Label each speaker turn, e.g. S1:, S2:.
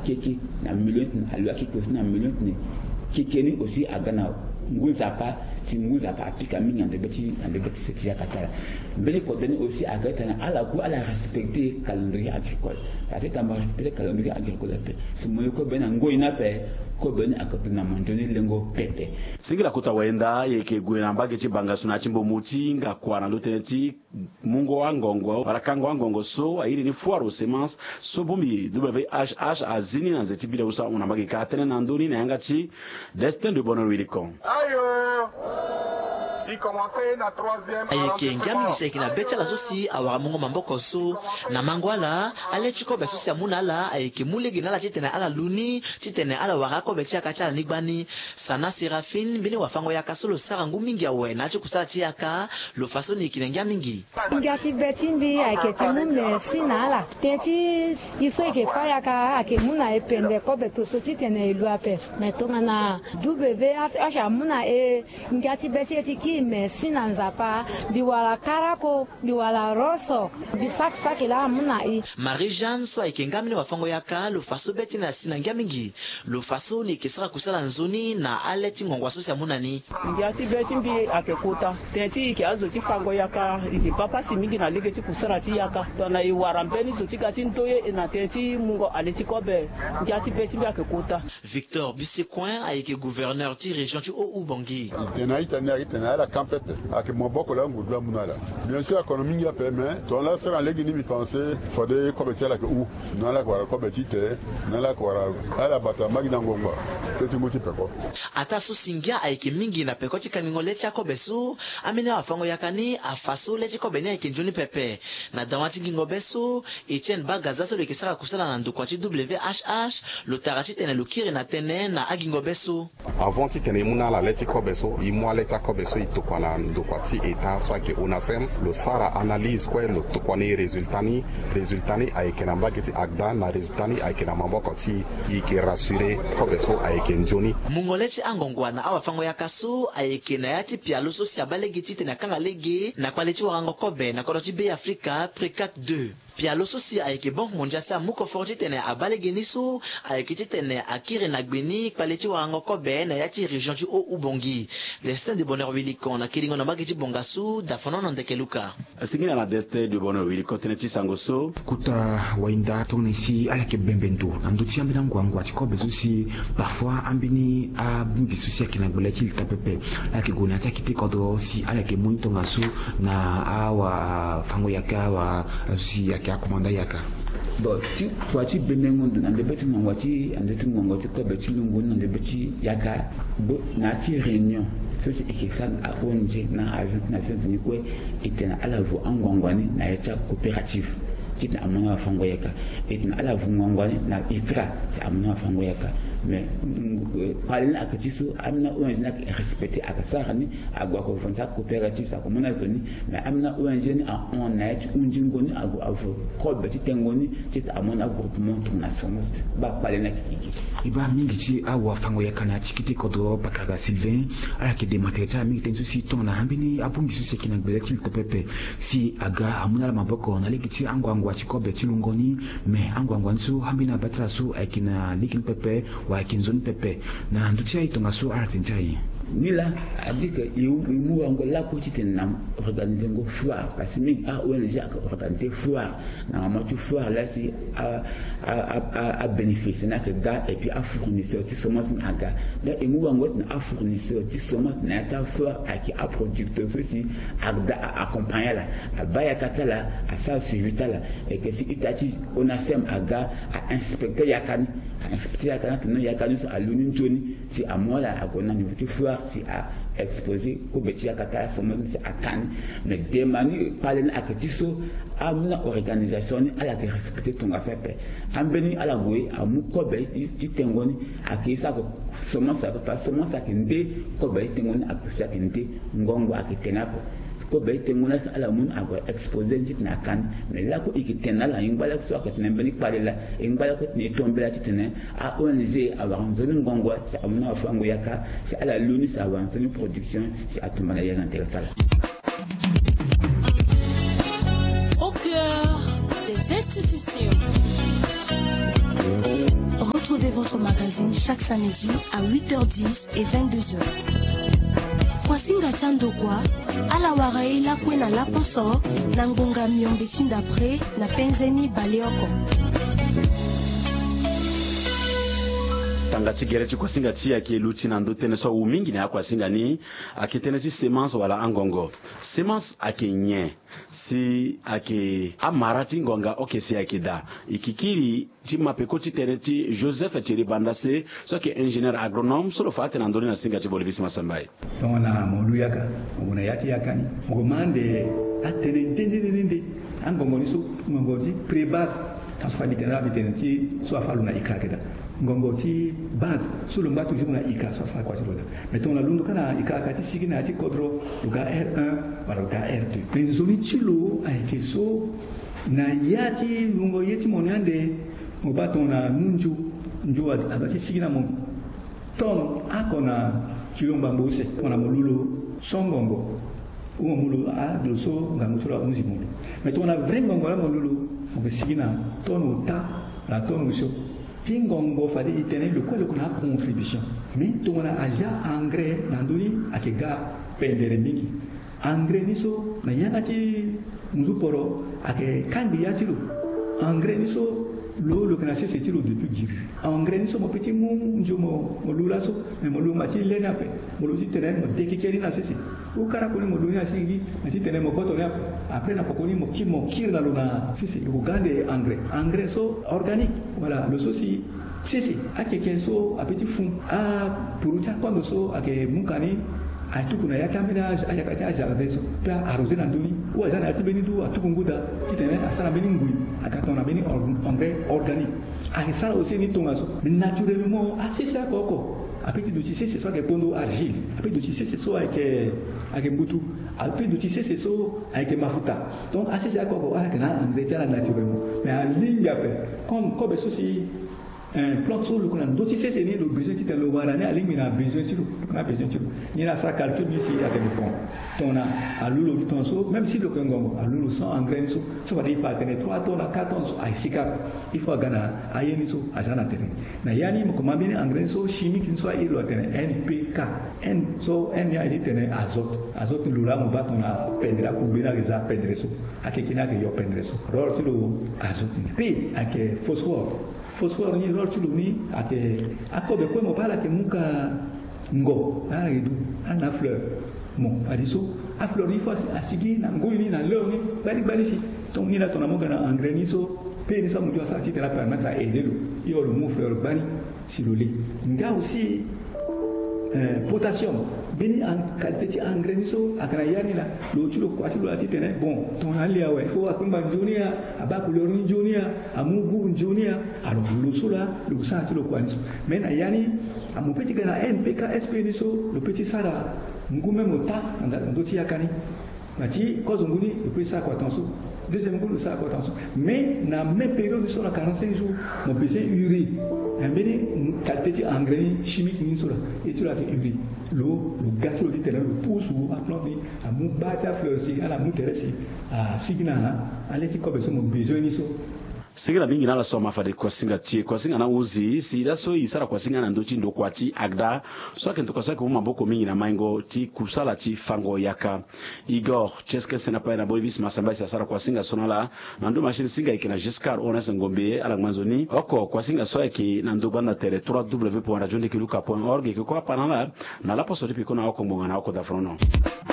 S1: keke na million alwa keke na million kekeni aussi à Ghana nguzapa si nguzapa apika mingi andebeti c'est ya katala bele ko donner aussi à Ghana à la respecter calendrier agricole ça fait à respecter calendrier agricole si moyo ko bena ngoina pe ko bena akatuna mandoni lengo pepe
S2: singira kuta wenda yeke gwena mbage chibanga suna chimbo muti nga kwana loteneti mungo wangongo barakango wangongo so ayiri ni foire aux semences so bumi WHH azini na zetibile usa unambage katene na ndoni na yangati destin de bonheur wilikon
S3: ayeke ngami liseki na becha la sosi awara mungo mamboko so na mangwala ale chiko be sosi amuna ala ayeke mulegi na la chitene ala luni chitene ala wara ko be chaka chala nigbani sana Serafine bini wafango ya kasolo sarangu mingi awe na chikusala chiaka lo fasoni kinengia mingi
S4: ngati betimbi ayeke timu merci na ala teti iso eke faya ka ake muna epende ko be to so chitene elu ape metonga na WHH amuna ngati beti etiki merci na nzapa biwala karako biwala roso bisak la muna
S3: Marie Jeanne so ayeke ngamini wafango yaka lo faso beti na sinangia mingi lo faso ni kesaka kusala nzoni na aleti ngongwa sosi amuna ni
S5: ngati beti mbi akekuta tenti ki azo chifango yaka iki papa si mingi na lege chikusala chi yaka tona iwara mbeni zo chikati ntoye na tenti mungo aleti kobe ngati beti mbi akekuta
S3: Victor Bissecoin ayeke gouverneur ti région ti Oubangi
S6: tena la campette ake moboko la ngudla munala bien sûr économie ya peme to la sera legi ni mi penser fode ko betia la ou na la ko betite na la ko ala bata magina ngongwa teti muti peko
S3: ata so singia ayeke mingi na peko ti kangingo leti ko beso amene afango yakani afaso leti ko beni ayeke njoni pepe na dawati ngingo beso Etienne Bagaza so leke saka kusala na ndukwa ti WHH lo tarati tene lo kiri na tene na agingo beso
S7: avant ti tene munala leti ko beso imwa leti ko beso itokwana ndokwati eta swake onasem lo sara analyse kwe lo tokwani resultani ayeke na mbage ti agda na resultani ayeke na maboko ti yeke rassuré ko beso ayeke njoni
S3: mungole ti angongwana awafango yaka so ayeke na ya ti pialo so si abalege ti tene akanga lege na kpale ti warango kobe na kodo ti bei Afrika Precat 2 pialo so si ayeke banque mondiale sa muko for ti tene abalege ni so ayeke ti tene akiri na gbeni kpale ti warango kobe na ya ti région ti Ubongi destin de bonheur wilikon na kilingo na mbage ti bonga su dafono na ndeke luka
S2: singina na destin de bonheur wilikon tene ti sango so
S8: kuta wainda tongni si alake bembento ando ti ambina ngwangwa ti kobe so si parfois ambini a bungi so si akina gbele ti lita pepe alake gona ti akiti kodo si alake muni tonga so na awa fango yaka wa si yake akomanda yaka
S1: bon ti kwati bemengondo na ndebeti ngongwa ti kobe ti lungu na ndebeti yaka bo na ti réunion so si ekisa a ONG na agence Nations Unies kwe itena ala vo angongwani na ya coopérative ti amana fango yaka itena ala vo ngongwani na ikra ti amana fango yaka mais palina akati so amna ONG na respecter akasarani agwa ko fonta coopérative sa komona zoni mais amna ONG ni on na ti unjingoni ago avo ko beti tengoni ti amona groupement international ba palina kiki
S8: iba mingi ti awa fango yakana ti kiti kodo bakaga Sylvain ala ke de matériel mingi ten so si tong na hambini abungi so si kina gbele ti pepe si aga amuna la maboko na leki ti angwangwa ti ko beti lungoni mais angwangwa so hambina batra so akina likin pepe wa kinzoni pepe na ndutia itonga so artentai
S1: Nila a dit que il y a organiser une foire parce que nous ONG a organisé foire na moitié foire là c'est à bénéficier na que gars et puis à fournisseur qui semence na gars là et nous à fournisseur qui semence na ta foire à qui a producteur aussi à accompagner là à baya katala à ça suivi là et que si itati on a fait à gars à inspecter yakani inspecter yakani à l'union Johnny si à moi là à gona niveau foire si à exposé ko beti akata somon si akan mais demani parler akatiso amna organisation ala que respecter ton affaire ambeni ala goy amu ko beti ti tengoni akisa ko somon sa pas somon sa kende ko beti tengoni akusa kende ngongo akitena ko beti tengona sa ala mun agwa exposer ti na kan mais là ko ikitena la ingala so akatena beni parler la ingala ko ni tombela ti tena a ONG avoir zone ngongo sa amna fango yaka c'est à la lune ça avance une production c'est à tout manière intéressant.
S9: Au cœur des institutions. chaque samedi à 8h10 et 22h. Kwasinga Chandokwa, ala waraila kwena la poso, na ngonga miombe chindapre, na penzeni baleoko.
S2: Tangati gereti kwasinga tia ki luti na ndotene so umingi na kwasinga ni akitene ti semence wala angongo. Semence akenye si ake amarati ngonga okesi akida. Ikikiri ti mapeko ti tene ti Joseph Thierry Bandase so ke ingénieur agronome so lo fate na ndoni na singa ti bolibisi masambai.
S10: Tona moluyaka ngona yati yakani ngomande atene ndende angongo ni so ngongo ti pré-base transfert littéraire bitenti so afalu na ikakeda. Ngongo ti base sur le mbatu toujours na ika so fa kwa silola mettons la lundo kana ika kati sigina ati kodro luga R1 wala luga R2 mais zoni tilo ayeke so na yati lungo yeti monande mobato na nunju nju adati sigina mon ton akona kilomba mbose ona molulo songongo umo mulu a doso ngango tolo unzi mulu mettons na vrai ngongo la molulo mo sigina ton ta la ton so tingongo fadi itene le quoi le kuna contribution mais to na aja engrais nandoni akega pendere mingi engrais niso na yanati muzuporo ake kandi yatilo engrais niso lo kana c'est tilo depuis giri engrais niso mo petit mum njomo mo lulaso mais mo luma ti lena pe mo lo ti tene mo dekikeri na sesi o kara ko ni mo lunya singi na ti tene mo koto ne après na pokoni mo kir na luna sisi ko gande engrais so organique voilà le souci sisi akeke so a petit fond a puruta quando so ake mukani atuku na yaka ménage ayakati a jardin so pe arroser na ndoni ou azana ati beni du atuku nguda kitene asana beni ngui akatona beni engrais organique akisala aussi ni tonga so naturellement assez ça koko apeti do tissé c'est soit que pondo argile apeti do tissé c'est soit avec mbutu apeti do tissé c'est soit avec mafuta donc assez ça koko ala kana engrais tala naturellement mais en ligne après comme ceci plante sur le qu'on do tissé c'est ni le besoin ti le warane ali mina besoin ti on a besoin ti ni la ça calcul ici avec le pont ton a lulo ton so même si le kongo a lulo sans engrais so ça va dire pas tenir 3 tonnes à 4 tonnes so ai sika il faut gana ayeni so ajana tene na yani mo kuma bini engrais so chimique so a ilo tene NPK N so N ya dit tene azote lula mo ba ton a pendra ku bina reza pendre so akekina ke yo pendre so rol ti lo azote p ake phosphore ni rol chulo ni ake akobe ko mo bala ke muka ngo ala edu ana fleur mo adiso a fleur ni fois asigi na ngui ni na leo ni bali si donc ni la tona mo kana engrais ni so pe ni so mo jo sa ti la permettre à aider yo le mo fleur bali si le lit nga aussi potassium bini en qualité ti engrais ni so akana yani la lo chulo ko ati lo ati tene bon ton ali awe fo akumba njonia abaku lo ni njonia amugu njonia alors lo so la lo sa ati lo ko ani so mais na yani amu petit kana NPK SP ni so le petit sara ngume mota ndo ti yakani mati ko zonguni le petit sa ko attention deuxième coup le sa ko attention mais na même période sur la 45 jours mon besoin urée un béni qualité engrais chimique ni so la et tu la urée le gâteau dit le pousse ou à planter à mon bata fleur si à la mouteresi à signa à l'éti ko besoin mon besoin ni so
S2: Sigira bingi na la soma fa de kwasinga na uzi si da so isara kwasinga na ndochi ndo kwati agda so ke ntoko so ke maboko mingi na maingo ti kusala ti fango yaka Igor cheske sena pa na Bolivie masamba sa sara kwasinga sonala na ndo machine singa ikena Giscard Ones Ngombe ala mwanzoni oko kwasinga so ke na ndo banda tele www.radiodekiluka.org ke ko panala na la poso de pikona oko mbonga na oko da frono